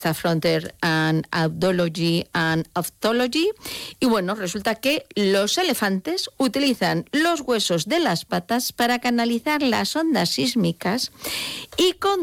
Frontier and Audiology and Ophthalmology. Y bueno, resulta que los elefantes utilizan los huesos de las patas para canalizar las ondas sísmicas y con